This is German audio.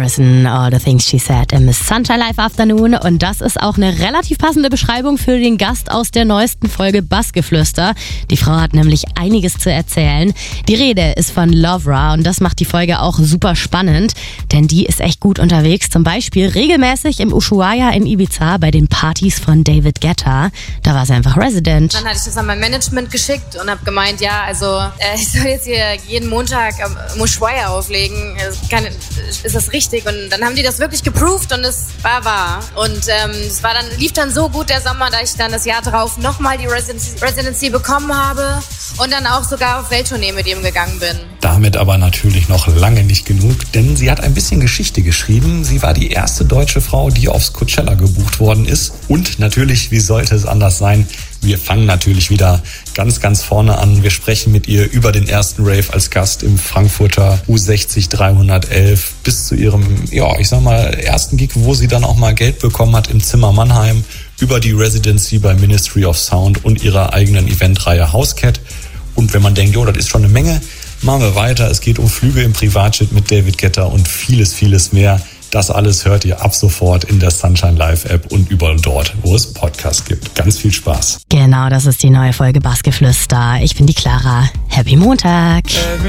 Morrison, All the Things She Said im Sunshine Live Afternoon. Und das ist auch eine relativ passende Beschreibung für den Gast aus der neuesten Folge Bassgeflüster. Die Frau hat nämlich einiges zu erzählen. Die Rede ist von Lovra und das macht die Folge auch super spannend, denn die ist echt gut unterwegs. Zum Beispiel regelmäßig im Ushuaia in Ibiza bei den Partys von David Guetta. Da war sie einfach Resident. Dann hatte ich das an mein Management geschickt und habe gemeint, ja, also ich soll jetzt hier jeden Montag am Ushuaia auflegen. Ist das richtig? Und dann haben die das wirklich geproved und es war wahr. Und es lief dann so gut der Sommer, da ich dann das Jahr drauf nochmal die Residency bekommen habe und dann auch sogar auf Welttournee mit ihm gegangen bin. Damit aber natürlich noch lange nicht genug, denn sie hat ein bisschen Geschichte geschrieben. Sie war die erste deutsche Frau, die aufs Coachella gebucht worden ist. Und natürlich, wie sollte es anders sein, wir fangen natürlich wieder ganz, ganz vorne an. Wir sprechen mit ihr über den ersten Rave als Gast im Frankfurter U60 311 bis zu ihrem, ersten Gig, wo sie dann auch mal Geld bekommen hat im Zimmer Mannheim, über die Residency bei Ministry of Sound und ihrer eigenen Eventreihe Housecat. Und wenn man denkt, das ist schon eine Menge, machen wir weiter. Es geht um Flüge im Privatjet mit David Guetta und vieles, vieles mehr. Das alles hört ihr ab sofort in der Sunshine Live App und überall dort, wo es Podcasts gibt. Ganz viel Spaß. Genau, das ist die neue Folge Bassgeflüster. Ich bin die Clara. Happy Montag.